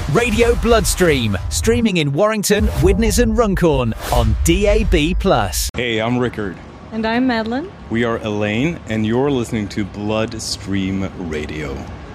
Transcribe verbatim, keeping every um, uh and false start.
Radio Bloodstream, streaming in Warrington, Widnes and Runcorn on D A B plus. Hey, I'm Rickard. And I'm Madeline. We are Elaine, and you're listening to Bloodstream Radio.